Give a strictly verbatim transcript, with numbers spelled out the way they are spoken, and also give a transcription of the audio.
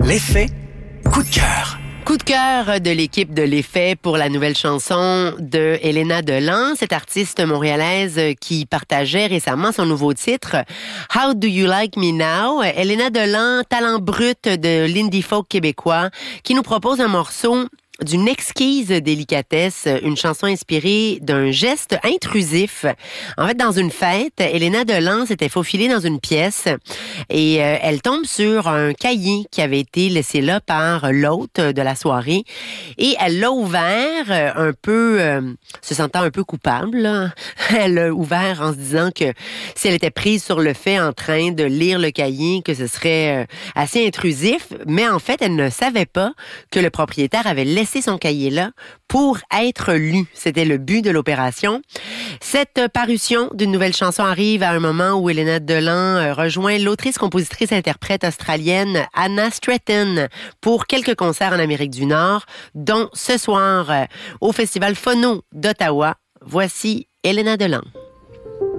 L'effet coup de cœur. Coup de cœur de l'équipe de l'Effet pour la nouvelle chanson de Elena Delan, cette artiste montréalaise qui partageait récemment son nouveau titre « How Do You Like Me Now ». Elena Delan, talent brut de l'indie folk québécois, qui nous propose un morceau d'une exquise délicatesse, une chanson inspirée d'un geste intrusif. En fait, dans une fête, Elena Delan s'était faufilée dans une pièce et euh, elle tombe sur un cahier qui avait été laissé là par l'hôte de la soirée et elle l'a ouvert un peu, euh, se sentant un peu coupable, là. Elle l'a ouvert en se disant que si elle était prise sur le fait en train de lire le cahier, que ce serait euh, assez intrusif, mais en fait, elle ne savait pas que le propriétaire avait laissé son cahier là pour être lu. C'était le but de l'opération. Cette parution d'une nouvelle chanson arrive à un moment où Elena Delan rejoint l'autrice, compositrice, interprète australienne Anna Stratton pour quelques concerts en Amérique du Nord, dont ce soir au Festival Phono d'Ottawa. Voici Elena Delan.